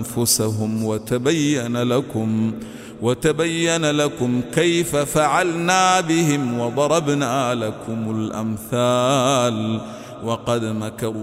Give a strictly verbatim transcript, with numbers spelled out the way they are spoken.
أنفسهم وتبين لكم وتبين لكم كيف فعلنا بهم وضربنا لكم الأمثال وقد مكروا